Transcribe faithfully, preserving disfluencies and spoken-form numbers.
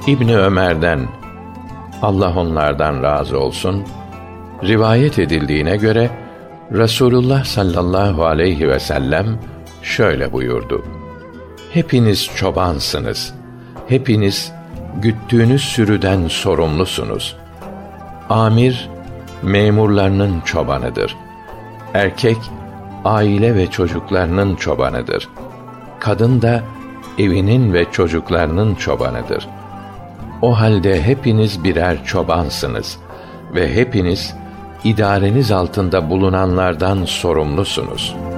İbni Ömer'den, Allah onlardan razı olsun, rivayet edildiğine göre Resulullah sallallahu aleyhi ve sellem şöyle buyurdu: Hepiniz çobansınız. Hepiniz güttüğünüz sürüden sorumlusunuz. Amir, memurlarının çobanıdır. Erkek, aile ve çocuklarının çobanıdır. Kadın da evinin ve çocuklarının çobanıdır. O halde hepiniz birer çobansınız ve hepiniz idareniz altında bulunanlardan sorumlusunuz.